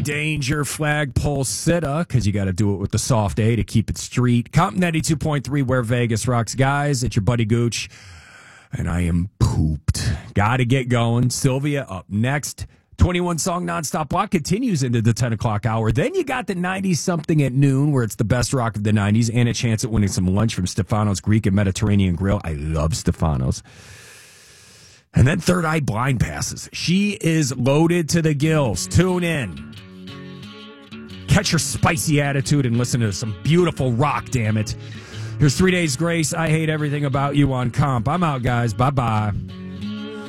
Danger Flagpole Sitta, because you got to do it with the soft A to keep it street. Comp 92.3, where Vegas rocks. Guys, it's your buddy Gooch, and I am pooped. Got to get going. Sylvia up next. 21-song nonstop block continues into the 10 o'clock hour. Then you got the 90-something at noon, where it's the best rock of the 90s, and a chance at winning some lunch from Stefano's Greek and Mediterranean Grill. I love Stefano's. And then Third Eye Blind passes. She is loaded to the gills. Tune in. Catch her spicy attitude and listen to some beautiful rock, damn it. Here's 3 Days Grace. I Hate Everything About You on Comp. I'm out, guys. Bye-bye.